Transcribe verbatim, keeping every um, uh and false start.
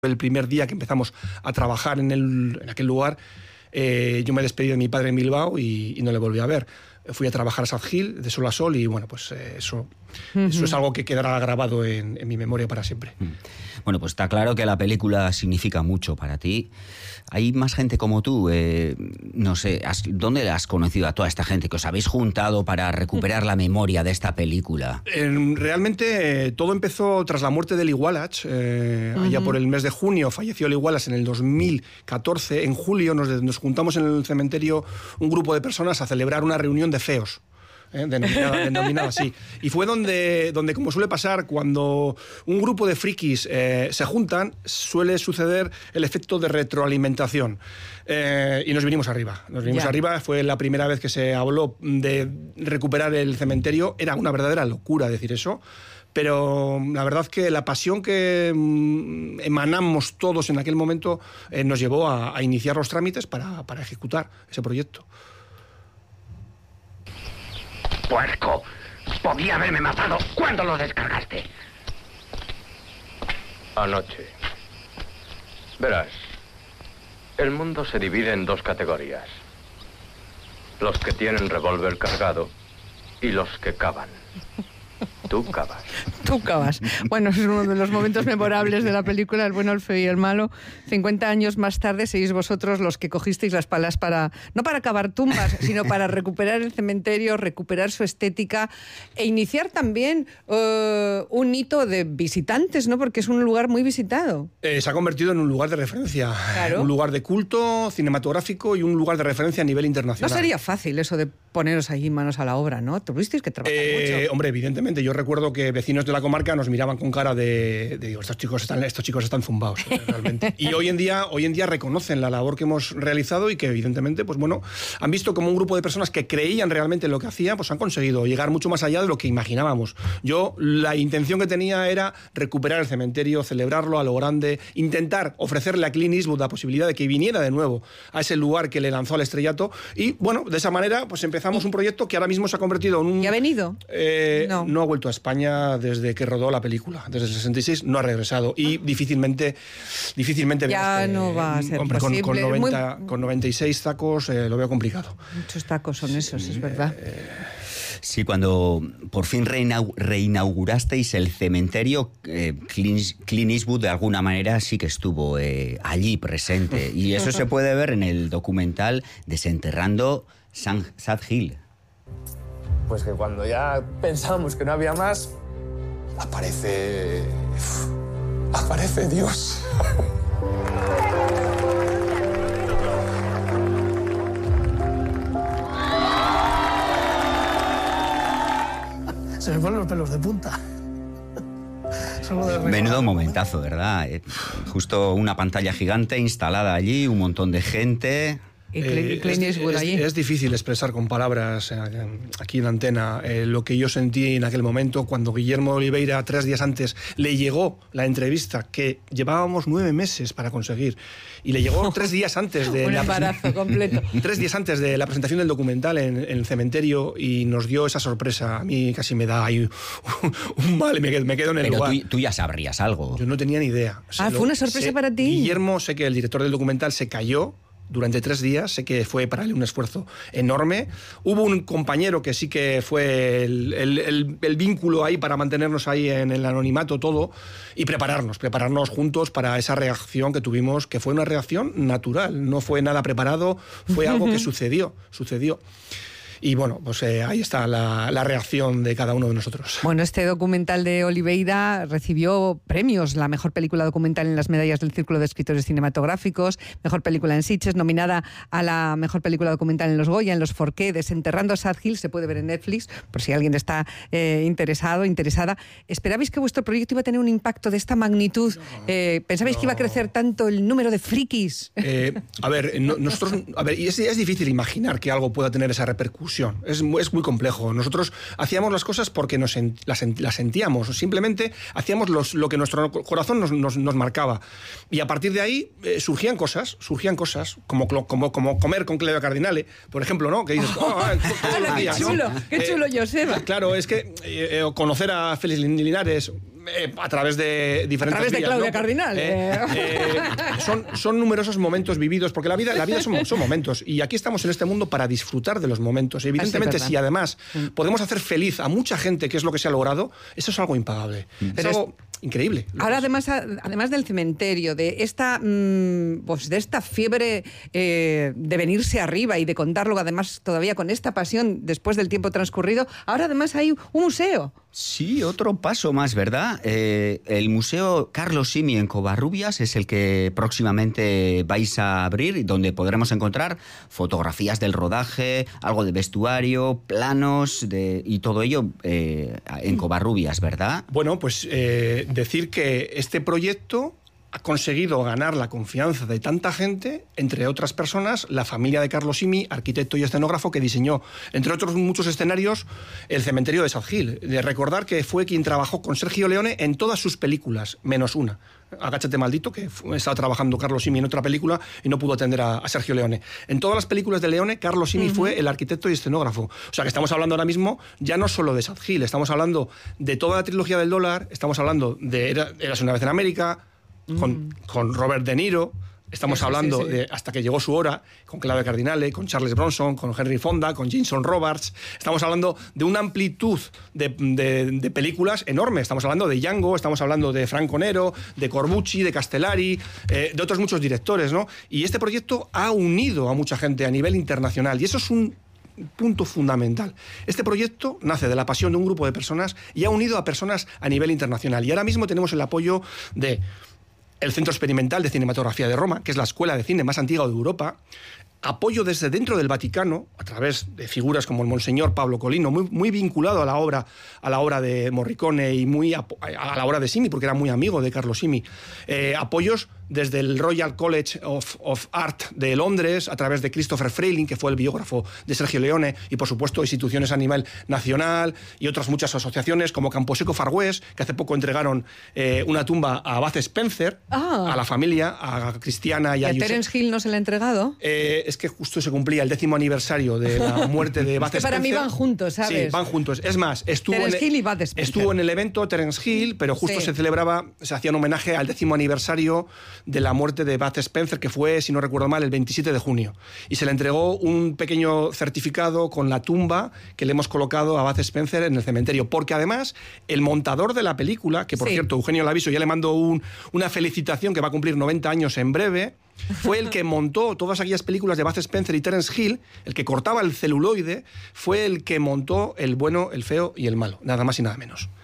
El primer día que empezamos a trabajar en, el, en aquel lugar, eh, yo me despedí de mi padre en Bilbao y, y no le volví a ver. Fui a trabajar a Sad Hill de sol a sol y bueno, pues eh, eso, uh-huh. eso es algo que quedará grabado en, en mi memoria para siempre. Bueno, pues está claro que la película significa mucho para ti. Hay más gente como tú, eh, no sé, has, ¿dónde has conocido a toda esta gente que os habéis juntado para recuperar la memoria de esta película? Eh, realmente eh, todo empezó tras la muerte de Lee Wallach, eh, uh-huh. allá por el mes de junio. Falleció Lee Wallach en el dos mil catorce. En julio nos, nos juntamos en el cementerio un grupo de personas a celebrar una reunión de feos. ¿Eh? Denominada, denominada así. Y fue donde, donde, como suele pasar, cuando un grupo de frikis eh, se juntan, suele suceder el efecto de retroalimentación. Eh, y nos vinimos arriba. Nos vinimos yeah. arriba. Fue la primera vez que se habló de recuperar el cementerio. Era una verdadera locura decir eso. Pero la verdad que la pasión que mm, emanamos todos en aquel momento eh, nos llevó a, a iniciar los trámites para, para ejecutar ese proyecto. ¡Puerco! Podía haberme matado. ¿Cuándo lo descargaste? Anoche. Verás, el mundo se divide en dos categorías. Los que tienen revólver cargado y los que cavan. Tú cavas. Tú cavas. Bueno, es uno de los momentos memorables de la película, El bueno, el feo y el malo. cincuenta años más tarde seguís vosotros los que cogisteis las palas para, no para cavar tumbas, sino para recuperar el cementerio, recuperar su estética e iniciar también uh, un hito de visitantes, ¿no? Porque es un lugar muy visitado. Eh, se ha convertido en un lugar de referencia. Claro. Un lugar de culto cinematográfico y un lugar de referencia a nivel internacional. No sería fácil eso de poneros allí manos a la obra, ¿no? Tuvisteis que trabajar eh, mucho. Hombre, evidentemente. Yo recuerdo que vecinos de la comarca nos miraban con cara de, de digo, estos chicos están, estos chicos están zumbados, realmente. Y hoy en día, hoy en día reconocen la labor que hemos realizado y que evidentemente, pues bueno, han visto como un grupo de personas que creían realmente en lo que hacían, pues han conseguido llegar mucho más allá de lo que imaginábamos. Yo, la intención que tenía era recuperar el cementerio, celebrarlo a lo grande, intentar ofrecerle a Clint Eastwood la posibilidad de que viniera de nuevo a ese lugar que le lanzó al estrellato y, bueno, de esa manera, pues empezamos un proyecto que ahora mismo se ha convertido en un... ¿Y ha venido? Eh, no. no ha vuelto a España desde que rodó la película. Desde el sesenta y seis no ha regresado. Y difícilmente difícilmente ya este, no va a ser hombre, posible. Con, con, noventa, Muy... con noventa y seis tacos eh, lo veo complicado. Muchos tacos son esos, sí, es verdad. Eh... Sí, cuando por fin reinaug- reinaugurasteis el cementerio, eh, Clint, Clint Eastwood de alguna manera sí que estuvo eh, allí presente. Y eso se puede ver en el documental Desenterrando Sad Hill. Pues que cuando ya pensamos que no había más, aparece... aparece Dios. Se me ponen los pelos de punta. Menudo momentazo, ¿verdad? Eh, justo una pantalla gigante instalada allí, un montón de gente... Y Clint, Clint Eastwood allí. Es, es difícil expresar con palabras eh, aquí en antena eh, lo que yo sentí en aquel momento cuando Guillermo Oliveira, tres días antes, le llegó la entrevista que llevábamos nueve meses para conseguir y le llegó tres días antes de un la embarazo completo. Tres días antes de la presentación del documental en, en el cementerio y nos dio esa sorpresa. A mí casi me da ahí un, un mal, me quedo, me quedo en el Pero lugar. Tú, tú ya sabrías algo. Yo no tenía ni idea. Ah, lo, fue una sorpresa sé, para ti. Guillermo, sé que el director del documental se cayó durante tres días, sé que fue para él un esfuerzo enorme. Hubo un compañero que sí que fue el, el, el, el vínculo ahí para mantenernos ahí en el anonimato todo y prepararnos, prepararnos juntos para esa reacción que tuvimos, que fue una reacción natural, no fue nada preparado, fue algo que sucedió, sucedió. Y bueno, pues eh, ahí está la, la reacción de cada uno de nosotros. Bueno, este documental de Oliveira recibió premios, la mejor película documental en las medallas del Círculo de Escritores Cinematográficos, mejor película en Sitges, nominada a la mejor película documental en los Goya, en los Forqué, Desenterrando Sad Hill, se puede ver en Netflix, por si alguien está eh, interesado, interesada. ¿Esperabais que vuestro proyecto iba a tener un impacto de esta magnitud? No, eh, ¿Pensabais no. que iba a crecer tanto el número de frikis? Eh, a ver, no, nosotros, a ver, es, es difícil imaginar que algo pueda tener esa repercusión. Es, es muy complejo. Nosotros hacíamos las cosas porque nos las, las sentíamos. Simplemente hacíamos los, lo que nuestro corazón nos, nos, nos marcaba. Y a partir de ahí eh, surgían cosas, surgían cosas, como, como, como comer con Cleo Cardinale, por ejemplo, ¿no? Que dices, oh, oh, todos los días, qué chulo, ¿no? Qué chulo, eh, Joseba. Claro, es que eh, conocer a Félix Linares, Eh, a través de diferentes A través de vías, Claudia ¿no? Cardinal. Eh, eh, son, son numerosos momentos vividos, porque la vida, la vida son, son momentos, y aquí estamos en este mundo para disfrutar de los momentos. Evidentemente, Ah, sí, si además mm. podemos hacer feliz a mucha gente, que es lo que se ha logrado, eso es algo impagable. Mm. Es Pero algo es... increíble. Ahora, además, además del cementerio, de esta, mmm, pues de esta fiebre eh, de venirse arriba y de contarlo, además, todavía con esta pasión después del tiempo transcurrido, ahora además hay un museo. Sí, otro paso más, ¿verdad? Eh, el Museo Carlos Simi en Covarrubias es el que próximamente vais a abrir, donde podremos encontrar fotografías del rodaje, algo de vestuario, planos de, y todo ello eh, en Covarrubias, ¿verdad? Bueno, pues eh, decir que este proyecto ha conseguido ganar la confianza de tanta gente, entre otras personas, la familia de Carlos Simi, arquitecto y escenógrafo, que diseñó, entre otros muchos escenarios, el cementerio de Sad Hill. De recordar que fue quien trabajó con Sergio Leone en todas sus películas, menos una. Agáchate maldito, que estaba trabajando Carlos Simi en otra película y no pudo atender a, a Sergio Leone. En todas las películas de Leone, Carlos Simi uh-huh. fue el arquitecto y escenógrafo. O sea que estamos hablando ahora mismo ya no solo de Sad Hill, estamos hablando de toda la trilogía del dólar, estamos hablando de Eras una vez en América, Con, mm. con Robert De Niro, estamos sí, hablando sí, sí. de Hasta que llegó su hora, con Claudia Cardinale, con Charles Bronson, con Henry Fonda, con Jason Robards. Estamos hablando de una amplitud de, de, de películas enorme. Estamos hablando de Django, estamos hablando de Franco Nero, de Corbucci, de Castellari, eh, de otros muchos directores, ¿no? Y este proyecto ha unido a mucha gente a nivel internacional, y eso es un punto fundamental. Este proyecto nace de la pasión de un grupo de personas y ha unido a personas a nivel internacional. Y ahora mismo tenemos el apoyo de el Centro Experimental de Cinematografía de Roma, que es la escuela de cine más antigua de Europa, apoyo desde dentro del Vaticano, a través de figuras como el Monseñor Pablo Colino, muy, muy vinculado a la obra a la obra de Morricone y muy a, a la obra de Simi, porque era muy amigo de Carlos Simi. Eh, apoyos desde el Royal College of, of Art de Londres, a través de Christopher Freiling, que fue el biógrafo de Sergio Leone, y por supuesto instituciones a nivel nacional y otras muchas asociaciones como Camposeco Far West, que hace poco entregaron eh, una tumba a Bud Spencer, ah. a la familia, a Cristiana y a, ¿Y a Terence Hill no se le ha entregado? Eh, es que justo se cumplía el décimo aniversario de la muerte de Bud Spencer. Es que para mí van juntos, ¿sabes? Sí, van juntos. Es más, estuvo, en, Hill y Bud Spencer. estuvo en el evento Terence Hill, pero justo sí. se celebraba, se hacía un homenaje al décimo aniversario de la muerte de Bud Spencer, que fue, si no recuerdo mal, el veintisiete de junio. Y se le entregó un pequeño certificado con la tumba que le hemos colocado a Bud Spencer en el cementerio. Porque además, el montador de la película, que por sí. cierto, Eugenio Laviso, ya le mando un, una felicitación, que va a cumplir noventa años en breve, fue el que montó todas aquellas películas de Bud Spencer y Terence Hill, el que cortaba el celuloide, fue el que montó El bueno, el feo y el malo, nada más y nada menos.